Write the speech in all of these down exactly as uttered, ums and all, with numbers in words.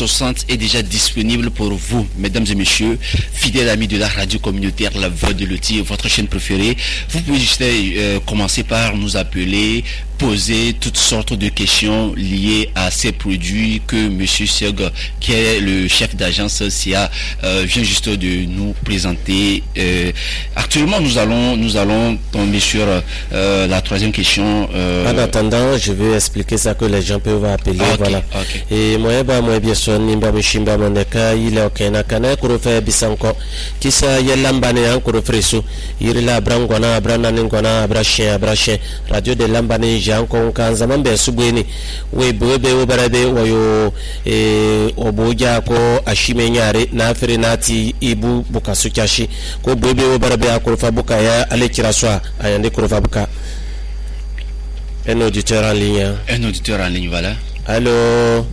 soixante est déjà disponible pour vous, mesdames et messieurs, fidèles amis de la radio communautaire La Voix de Loti, votre chaîne préférée. Vous pouvez juste euh, commencer par nous appeler, poser toutes sortes de questions liées à ces produits que Monsieur Seg, qui est le chef d'agence S I A, euh, vient juste de nous présenter. Euh, actuellement, nous allons, nous allons tomber sur euh, la troisième question. Euh... En attendant, je vais expliquer ça que les gens peuvent appeler. Okay, voilà. Okay. Et moi, bah, moi, bien sûr, nimba mishimba moneka, il est ok, na kana kurofe bisanko, kisa yelambane an kurofresu, il la brangwana, brana ningwana, abrachien, abrachien, radio de lambane, jean kon kanzaman be subweni, we bebe obarabe, wayo, e, oboja ko ashime nyare, na fere nati ibu buka sukashi, ko bebe obarabe akurofa buka ya, ale kiraswa, ayande kurofa buka. Un auditeur en ligne. Un auditeur en ligne, voilà. Allô.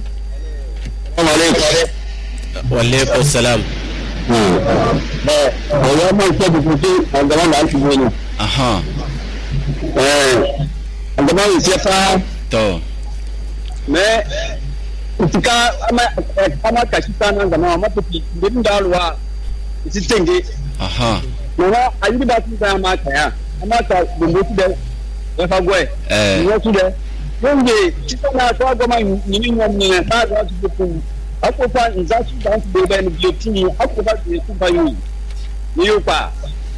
Wa alaikum salam. Aha. To. Mais en tout cas, ama kashita na ngama maputi ndindalwa isitenge. Aha. Mama ayi ba tu ba ma kaya. Ama ka bombotu de efagwe. Eh. Ni de. Nge kitana kwa goma nyini nyom ni na ta ga tu ku. Akofa nzasu dan tu be ni biotini akofa de ku bayu. Ni yopa.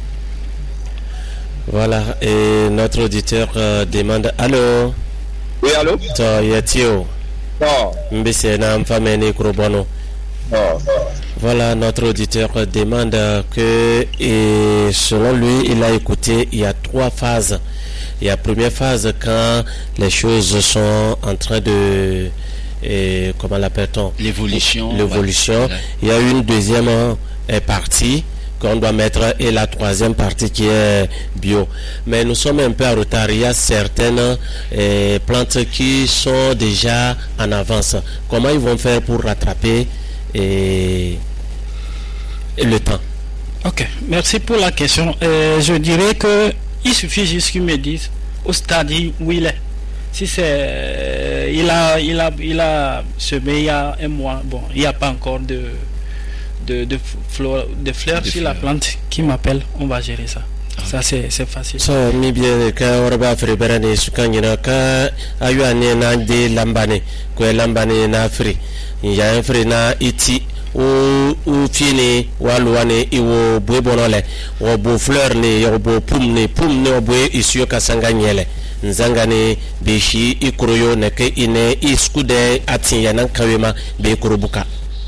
Voilà, et notre auditeur euh, demande allô. Oui, allô. To yatio. Oh. Mbese na mfameni kurobono. Oh. Voilà, notre auditeur demande que, et selon lui, il a écouté, il y a trois phases. Il y a la première phase quand les choses sont en train de, et, comment l'appelle-t-on? L'évolution. L'évolution. Ouais. Il y a une deuxième euh, partie qu'on doit mettre et la troisième partie qui est bio. Mais nous sommes un peu en retard. Il y a certaines euh, plantes qui sont déjà en avance. Comment ils vont faire pour rattraper et, et le temps? Ok, merci pour la question. Euh, je dirais que il suffit juste qu'ils me disent au stade où il est. Si c'est, euh, il a, il a, il a semé il y a un mois. Bon, il n'y a pas encore de de de fleurs, de fleurs sur la plante qui m'appelle. On va gérer ça. Ah. Ça c'est c'est facile. So mi bien ka warba fri berane sukanyina ka ayu ane na de lambane ko lambane na fri ya fri na iti o o fini waluane iwo bwebonole wo bo fleur ni yo bo pum ni pum ni obwe isio kasanga nyele nzangane beshi ikroyo neke ine iskude atinya nan kawema be kurubuka.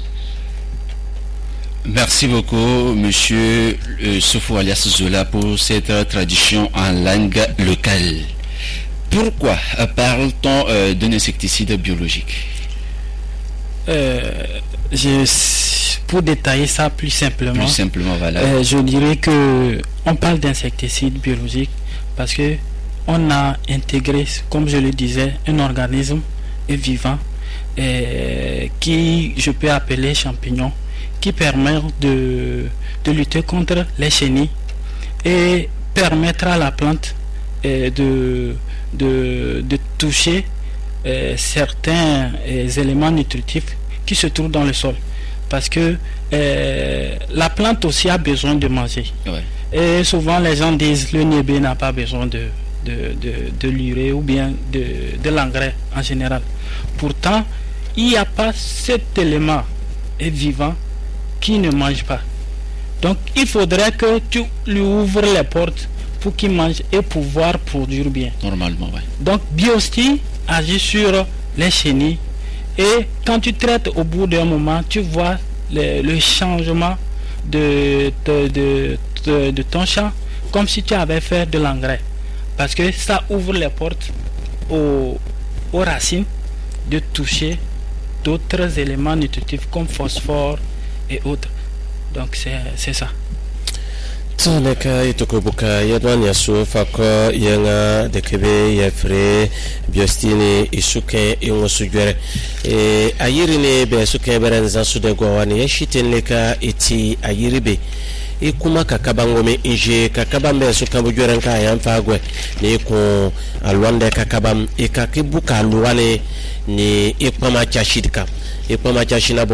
Merci beaucoup, monsieur euh, Soufou alias Zola, pour cette euh, traduction en langue locale. Pourquoi euh, parle-t-on euh, d'un insecticide biologique? euh, je, Pour détailler ça plus simplement, plus simplement voilà. euh, je dirais que on parle d'insecticide biologique parce que on a intégré, comme je le disais, un organisme vivant euh, qui je peux appeler champignon, qui permet de, de lutter contre les chenilles et permettre à la plante euh, de, de, de toucher euh, certains euh, éléments nutritifs qui se trouvent dans le sol. Parce que euh, la plante aussi a besoin de manger. Ouais. Et souvent les gens disent que le niébé n'a pas besoin de, de, de, de l'urée ou bien de, de l'engrais en général. Pourtant, il n'y a pas cet élément vivant qui ne mange pas. Donc il faudrait que tu lui ouvres les portes pour qu'il mange et pouvoir produire bien. Normalement, oui. Donc Biosti agit sur les chenilles et quand tu traites au bout d'un moment, tu vois le, le changement de, de, de, de, de ton champ comme si tu avais fait de l'engrais. Parce que ça ouvre les portes aux, aux racines de toucher d'autres éléments nutritifs comme phosphore et autres. Donc c'est ça. Toneka itukubuka yadwani yasu fako yenga dekebe yefre biostini isuke yongo sugwere e ayiri ne be suke berenza sude gwani yashiten leka iti ayiri be ikuma kakabangome inje kakabambe sukambu gwere nka yamfa gwe ne ko alwande kakabam ikakibuka alwane ni ikpama chashidika ikpama chashina